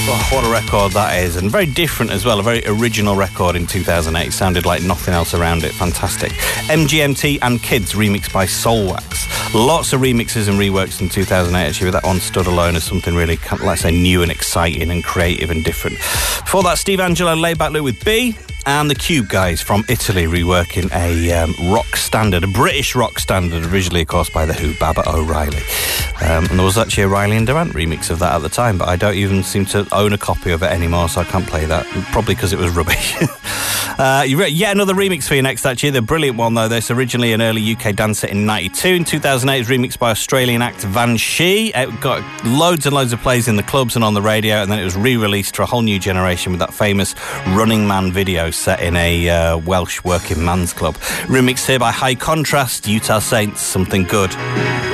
Oh, what a record that is, and very different as well. A very original record in 2008. Sounded like nothing else around it. Fantastic. MGMT and Kids, remixed by Soulwax. Lots of remixes and reworks in 2008, actually, but that one stood alone as something really, let's say, new and exciting and creative and different. Before that, Steve Angelo, Laid Back Luke with B, and the Cube Guys from Italy reworking a rock standard, a British rock standard, originally, of course, by The Who, Baba O'Reilly. And there was actually a Riley and Durant remix of that at the time, but I don't even seem to own a copy of it anymore, so I can't play that. Probably because it was rubbish. Yet another remix for you next, actually. The brilliant one, though. This originally an early UK dancer in 92. In 2008, it was remixed by Australian act Van Shee. It got loads and loads of plays in the clubs and on the radio, and then it was re-released for a whole new generation with that famous Running Man video set in a Welsh working man's club. Remixed here by High Contrast, Utah Saints, Something Good.